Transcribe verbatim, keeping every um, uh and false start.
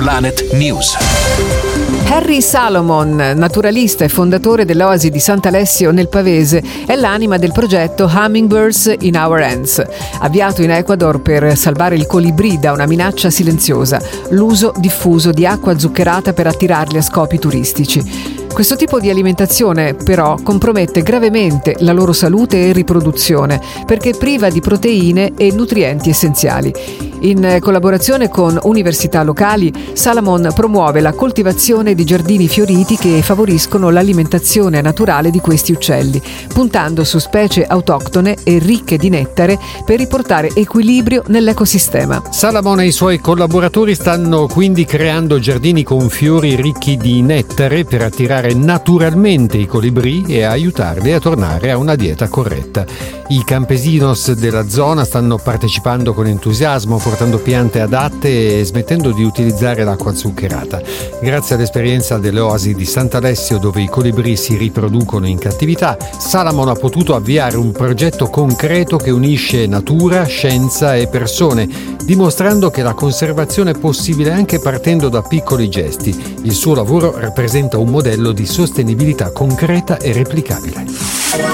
Planet News. Harry Salomon, naturalista e fondatore dell'Oasi di Sant'Alessio nel Pavese, è l'anima del progetto Hummingbirds in Our Hands, avviato in Ecuador per salvare il colibrì da una minaccia silenziosa, l'uso diffuso di acqua zuccherata per attirarli a scopi turistici. Questo tipo di alimentazione, però, compromette gravemente la loro salute e riproduzione, perché priva di proteine e nutrienti essenziali. In collaborazione con università locali, Salomon promuove la coltivazione di giardini fioriti che favoriscono l'alimentazione naturale di questi uccelli, puntando su specie autoctone e ricche di nettare per riportare equilibrio nell'ecosistema. Salomon e i suoi collaboratori stanno quindi creando giardini con fiori ricchi di nettare per attirare naturalmente i colibrì e aiutarli a tornare a una dieta corretta. I campesinos della zona stanno partecipando con entusiasmo, portando piante adatte e smettendo di utilizzare l'acqua zuccherata. Grazie all'esperienza delle oasi di Sant'Alessio, dove i colibrì si riproducono in cattività, Salomon ha potuto avviare un progetto concreto che unisce natura, scienza e persone, dimostrando che la conservazione è possibile anche partendo da piccoli gesti. Il suo lavoro rappresenta un modello di sostenibilità concreta e replicabile.